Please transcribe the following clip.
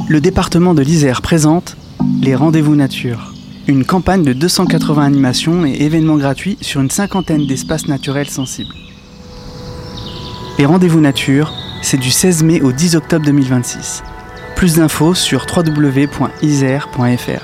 Le département de l'Isère présente les Rendez-vous Nature, une campagne de 280 animations et événements gratuits sur une cinquantaine d'espaces naturels sensibles. Les Rendez-vous Nature, c'est du 16 mai au 10 octobre 2026. Plus d'infos sur www.isère.fr.